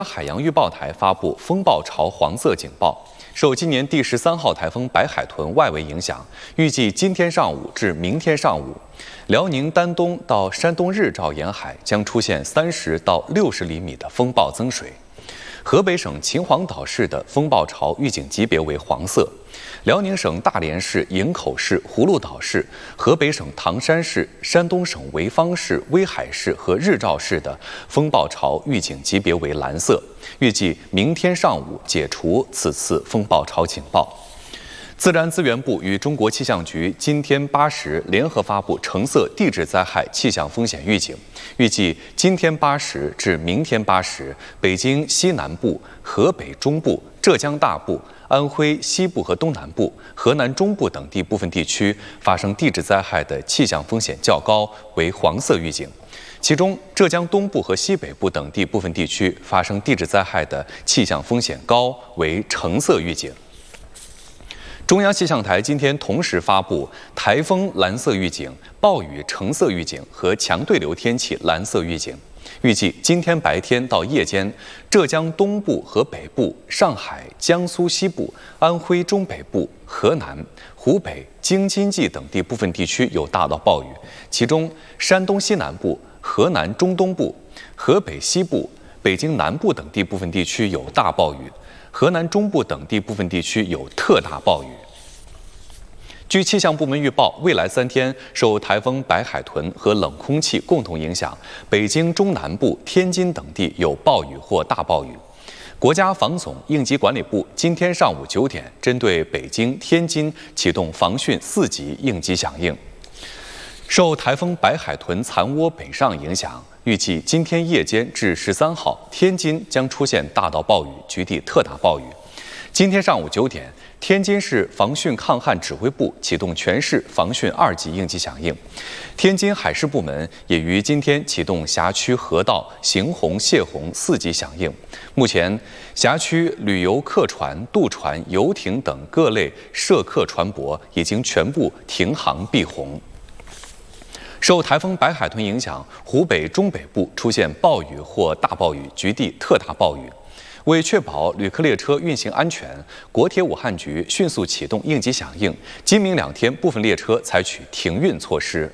海洋预报台发布风暴潮黄色警报，受今年第13号台风白海豚外围影响，预计今天上午至明天上午，辽宁丹东到山东日照沿海将出现30到60厘米的风暴增水。河北省秦皇岛市的风暴潮预警级别为黄色，辽宁省大连市、营口市、葫芦岛市、河北省唐山市、山东省潍坊市、威海市和日照市的风暴潮预警级别为蓝色，预计明天上午解除此次风暴潮警报。自然资源部与中国气象局今天8时联合发布橙色地质灾害气象风险预警，预计今天8时至明天8时，北京西南部、河北中部、浙江大部、安徽西部和东南部、河南中部等地部分地区发生地质灾害的气象风险较高，为黄色预警。其中，浙江东部和西北部等地部分地区发生地质灾害的气象风险高，为橙色预警。中央气象台今天同时发布台风蓝色预警、暴雨橙色预警和强对流天气蓝色预警。预计今天白天到夜间，浙江东部和北部、上海、江苏西部、安徽中北部、河南、湖北、京津冀等地部分地区有大到暴雨，其中山东西南部、河南中东部、河北西部、北京南部等地部分地区有大暴雨，河南中部等地部分地区有特大暴雨。据气象部门预报，未来3天受台风白海豚和冷空气共同影响，北京中南部、天津等地有暴雨或大暴雨。国家防总应急管理部今天上午9点，针对北京、天津启动防汛4级应急响应。受台风白海豚残涡北上影响，预计今天夜间至13号，天津将出现大到暴雨，局地特大暴雨。今天上午9点，天津市防汛抗旱指挥部启动全市防汛2级应急响应。天津海事部门也于今天启动辖区河道行洪泄洪4级响应。目前，辖区旅游客船、渡船、游艇等各类涉客船舶已经全部停航闭洪。受台风白海豚影响，湖北中北部出现暴雨或大暴雨，局地特大暴雨。为确保旅客列车运行安全，国铁武汉局迅速启动应急响应，今明2天部分列车采取停运措施。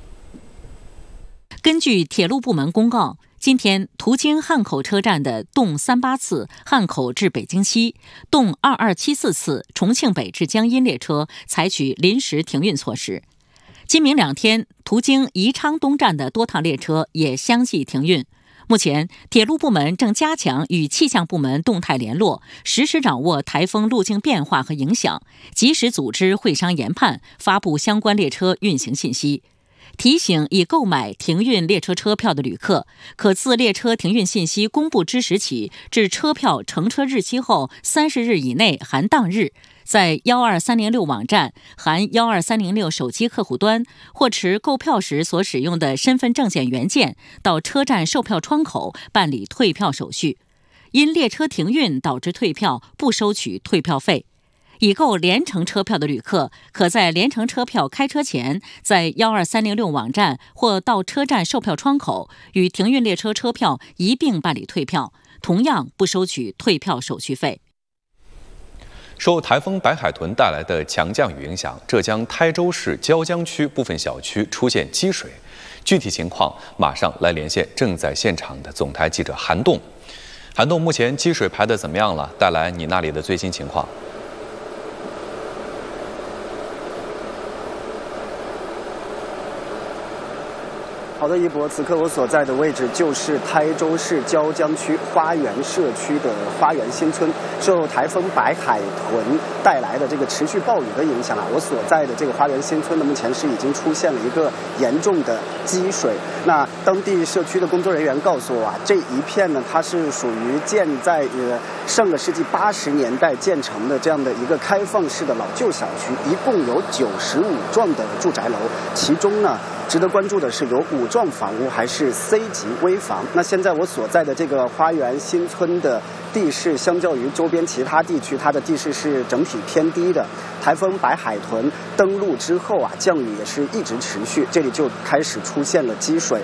根据铁路部门公告，今天途经汉口车站的动38次汉口至北京西、动2274次重庆北至江阴列车采取临时停运措施。今明2天，途经宜昌东站的多趟列车也相继停运。目前，铁路部门正加强与气象部门动态联络，实时掌握台风路径变化和影响，及时组织会商研判，发布相关列车运行信息。提醒已购买停运列车车票的旅客，可自列车停运信息公布之时起至车票乘车日期后30日以内含当日，在12306网站含12306手机客户端或持购票时所使用的身份证件原件到车站售票窗口办理退票手续。因列车停运导致退票，不收取退票费。已购联程车票的旅客，可在联程车票开车前，在12306网站或到车站售票窗口与停运列车车票一并办理退票，同样不收取退票手续费。 受台风白海豚带来的强降雨影响，浙江台州市椒江区部分小区出现积水，具体情况马上来连线正在现场的总台记者韩栋。韩栋，目前积水排得怎么样了？带来你那里的最新情况。 好的，一博，此刻我所在的位置就是台州市椒江区花园社区的花园新村。受台风白海豚带来的这个持续暴雨的影响啊，我所在的这个花园新村呢，目前是已经出现了一个严重的积水。那当地社区的工作人员告诉我啊，这一片呢，它是属于建在上个世纪80年代建成的这样的一个开放式的老旧小区，一共有95幢的住宅楼，其中呢，值得关注的是，有5幢房屋还是 C 级危房。那现在我所在的这个花园新村的地势，相较于周边其他地区，它的地势是整体偏低的。台风白海豚登陆之后啊，降雨也是一直持续，这里就开始出现了积水。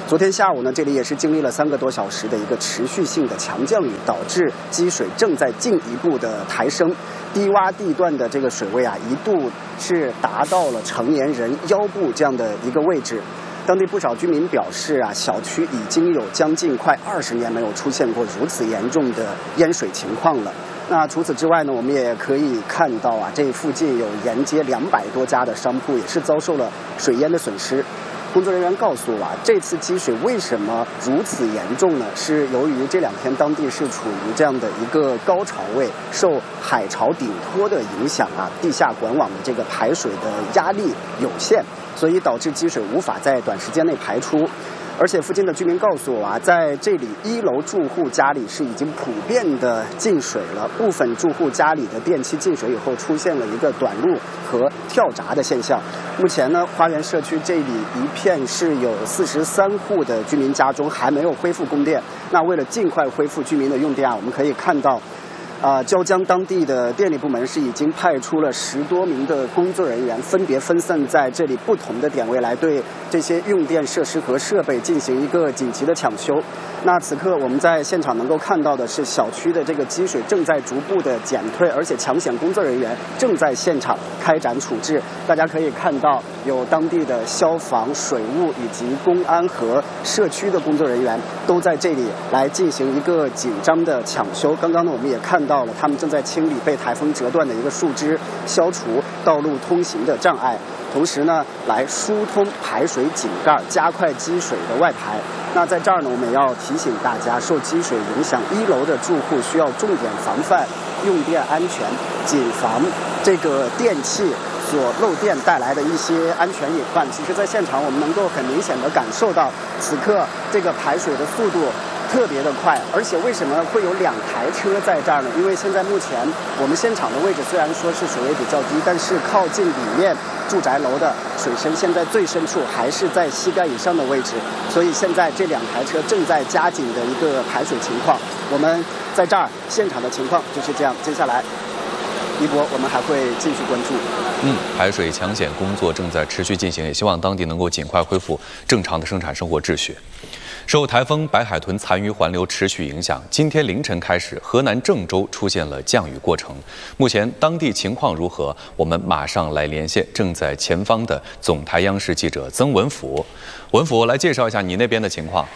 昨天下午呢，这里也是经历了3个多小时的一个持续性的强降雨，导致积水正在进一步的抬升，低洼地段的这个水位啊，一度是达到了成年人腰部这样的一个位置。当地不少居民表示啊，小区已经有将近快20年没有出现过如此严重的淹水情况了。那除此之外呢，我们也可以看到啊，这附近有沿街200多家的商铺也是遭受了水淹的损失。工作人员告诉我啊，这次积水为什么如此严重呢？是由于这2天当地是处于这样的一个高潮位，受海潮顶托的影响啊，地下管网的这个排水的压力有限，所以导致积水无法在短时间内排出。而且附近的居民告诉我啊，在这里1楼住户家里是已经普遍的进水了，部分住户家里的电器进水以后出现了一个短路和跳闸的现象。目前呢，花园社区这里一片是有43户的居民家中还没有恢复供电。那为了尽快恢复居民的用电啊，我们可以看到椒江当地的电力部门是已经派出了10多名的工作人员，分别分散在这里不同的点位，来对这些用电设施和设备进行一个紧急的抢修。那此刻我们在现场能够看到的是，小区的这个积水正在逐步的减退，而且抢险工作人员正在现场开展处置。大家可以看到，有当地的消防、水务以及公安和社区的工作人员都在这里来进行一个紧张的抢修。刚刚呢，我们也看到了，他们正在清理被台风折断的一个树枝，消除道路通行的障碍，同时呢，来疏通排水井盖，加快积水的外排。那在这儿呢，我们也要提醒大家，受积水影响，1楼的住户需要重点防范用电安全，谨防这个电器所漏电带来的一些安全隐患。其实，在现场我们能够很明显地感受到，此刻这个排水的速度特别的快，而且为什么会有2台车在这儿呢？因为现在目前我们现场的位置虽然说是水位比较低，但是靠近里面住宅楼的水深现在最深处还是在膝盖以上的位置，所以现在这2台车正在加紧的一个排水情况。我们在这儿现场的情况就是这样，接下来一波我们还会继续关注。 排水抢险工作正在持续进行，也希望当地能够尽快恢复正常的生产生活秩序。受台风白海豚残余环流持续影响，今天凌晨开始，河南郑州出现了降雨过程。目前当地情况如何？我们马上来连线正在前方的总台央视记者曾文甫。文甫，来介绍一下你那边的情况。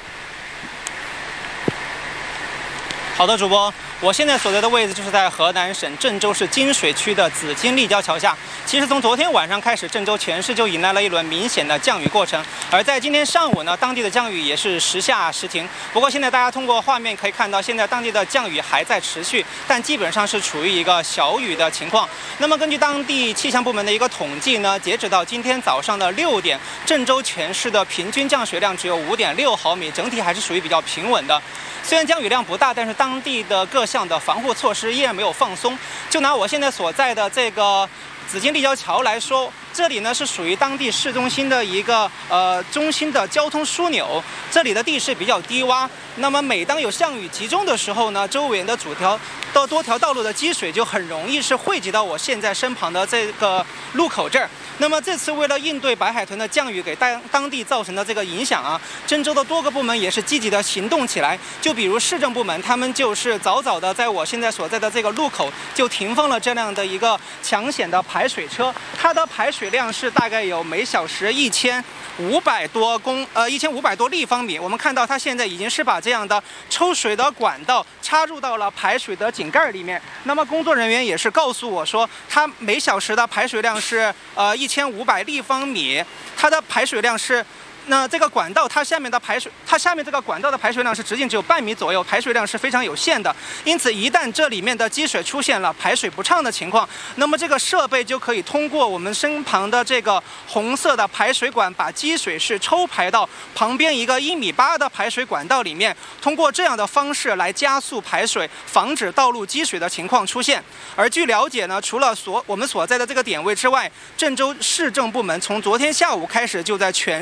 好的，主播，我现在所在的位置就是在河南省郑州市金水区的紫金立交桥下。其实从昨天晚上开始，郑州全市就迎来了一轮明显的降雨过程。而在今天上午呢，当地的降雨也是时下时停。不过现在大家通过画面可以看到，现在当地的降雨还在持续，但基本上是处于一个小雨的情况。那么根据当地气象部门的一个统计呢，截止到今天早上的6点，郑州全市的平均降水量只有5.6毫米，整体还是属于比较平稳的。虽然降雨量不大，但是当地的各项的防护措施依然没有放松。就拿我现在所在的这个紫金立交桥来说，这里呢是属于当地市中心的一个中心的交通枢纽，这里的地势比较低洼。那么每当有降雨集中的时候呢，周围的多条道路的积水就很容易是汇集到我现在身旁的这个路口这儿。那么这次为了应对白海豚的降雨给当地造成的这个影响啊，郑州的多个部门也是积极的行动起来。就比如市政部门，他们就是早早的在我现在所在的这个路口就停放了这样的一个抢险的排水车，它的排水量是大概有每小时1500多立方米。我们看到它现在已经是把这样的抽水的管道插入到了排水的井盖里面。那么工作人员也是告诉我说，它每小时的排水量是1500立方米，它的排水量是。那这个管道它下面这个管道的排水量是直径只有半米左右，排水量是非常有限的。因此一旦这里面的积水出现了排水不畅的情况，那么这个设备就可以通过我们身旁的这个红色的排水管，把积水是抽排到旁边一个1.8米的排水管道里面，通过这样的方式来加速排水，防止道路积水的情况出现。而据了解呢，除了我们所在的这个点位之外，郑州市政部门从昨天下午开始就在全市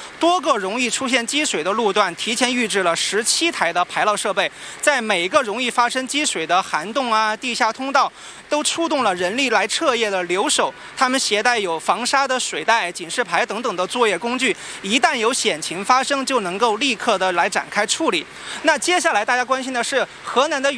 多个容易出现积水的路段提前预置了17台的排涝设备，在每个容易发生积水的涵洞啊、地下通道，都出动了人力来彻夜的留守。他们携带有防沙的水袋、警示牌等等的作业工具，一旦有险情发生，就能够立刻的来展开处理。那接下来大家关心的是河南的